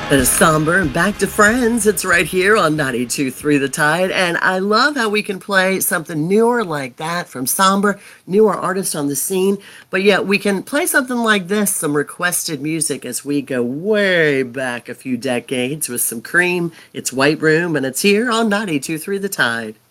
That is somber and back to friends. It's right here on 92.3 The Tide. And I love how we can play something newer like that from somber, newer artists on the scene. But yet we can play something like this, some requested music as we go way back a few decades with some cream. It's White Room and it's here on 92.3 The Tide.